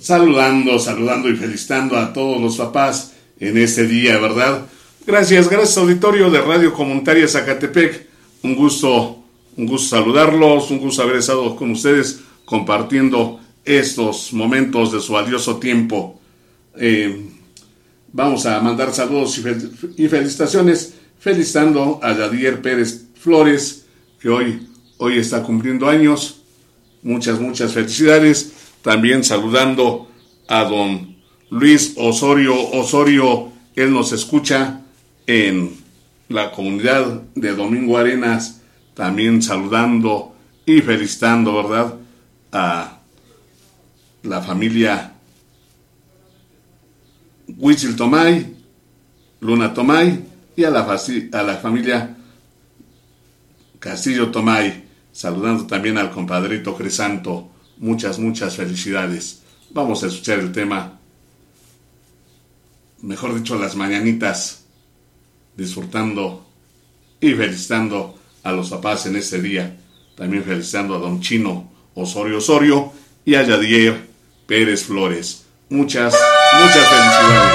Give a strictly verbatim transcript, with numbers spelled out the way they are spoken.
saludando, saludando y felicitando a todos los papás en este día, ¿verdad? Gracias, gracias auditorio de Radio Comunitaria Zacatepec. Un gusto, un gusto saludarlos, un gusto haber estado con ustedes compartiendo estos momentos de su valioso tiempo. Eh, vamos a mandar saludos y, fel- y felicitaciones, felicitando a Yadier Pérez Flores, que hoy, hoy está cumpliendo años. Muchas, muchas felicidades. También saludando a don Luis Osorio Osorio, él nos escucha en la comunidad de Domingo Arenas, también saludando y felicitando, ¿verdad?, a la familia Huitzil Tomay, Luna Tomay y a la, a la familia Castillo Tomay, saludando también al compadrito Crisanto. Muchas, muchas felicidades. Vamos a escuchar el tema, mejor dicho, las mañanitas, disfrutando y felicitando a los papás en este día. También felicitando a don Chino Osorio Osorio y a Yadier Pérez Flores. Muchas, muchas felicidades.